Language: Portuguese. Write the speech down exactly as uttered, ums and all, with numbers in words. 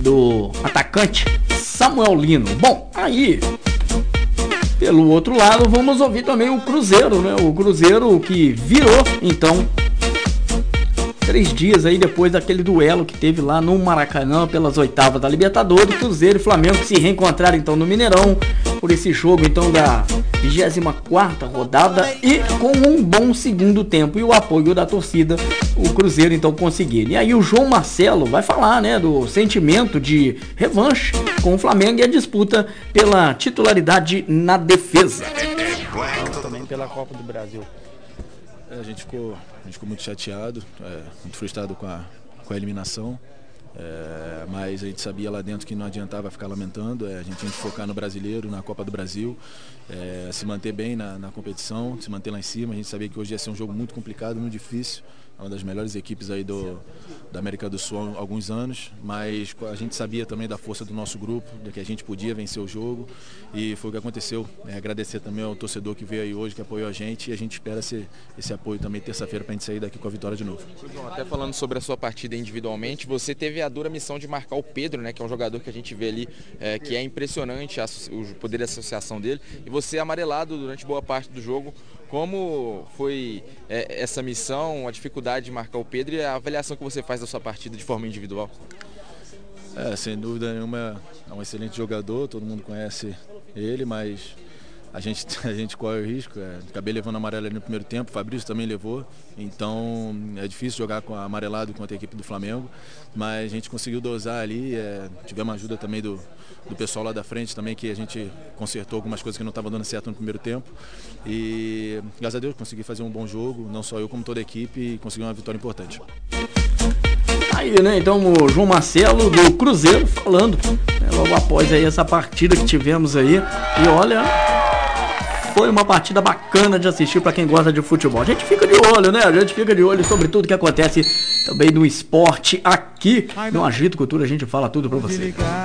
do atacante Samuel Lino. Bom, aí, pelo outro lado, vamos ouvir também o Cruzeiro, né? O Cruzeiro que virou, então, três dias aí depois daquele duelo que teve lá no Maracanã pelas oitavas da Libertadores. Cruzeiro e Flamengo que se reencontraram então no Mineirão por esse jogo então da vigésima quarta rodada e com um bom segundo tempo e o apoio da torcida, o Cruzeiro então conseguiu. E aí o João Marcelo vai falar, né, do sentimento de revanche com o Flamengo e a disputa pela titularidade na defesa. Também pela Copa do Brasil. É, a, gente ficou, a gente ficou muito chateado, é, muito frustrado com a, com a eliminação, é, mas a gente sabia lá dentro que não adiantava ficar lamentando, é, a gente tinha que focar no brasileiro, na Copa do Brasil, é, se manter bem na, na competição, se manter lá em cima. A gente sabia que hoje ia ser um jogo muito complicado, muito difícil, uma das melhores equipes aí do, da América do Sul há alguns anos, mas a gente sabia também da força do nosso grupo, de que a gente podia vencer o jogo e foi o que aconteceu. É, agradecer também ao torcedor que veio aí hoje, que apoiou a gente, e a gente espera esse, esse apoio também terça-feira para a gente sair daqui com a vitória de novo. João, até falando sobre a sua partida individualmente, você teve a dura missão de marcar o Pedro, né, que é um jogador que a gente vê ali, é, que é impressionante a, o poder de associação dele, e você amarelado durante boa parte do jogo. Como foi é, essa missão, a dificuldade de marcar o Pedro e a avaliação que você faz da sua partida de forma individual? É, sem dúvida nenhuma, é um excelente jogador, todo mundo conhece ele, mas a gente, a gente corre o risco. É, acabei levando amarelo ali no primeiro tempo, o Fabrício também levou, então é difícil jogar com amarelado contra a equipe do Flamengo, mas a gente conseguiu dosar ali, é, tivemos ajuda também do, do pessoal lá da frente também, que a gente consertou algumas coisas que não estavam dando certo no primeiro tempo e graças a Deus consegui fazer um bom jogo, não só eu como toda a equipe, e consegui uma vitória importante. Aí, né, então o João Marcelo do Cruzeiro falando, né, logo após aí essa partida que tivemos aí, e olha, foi uma partida bacana de assistir para quem gosta de futebol. A gente fica de olho, né, a gente fica de olho sobre tudo que acontece também no esporte aqui no Agito Cultura, a gente fala tudo para você.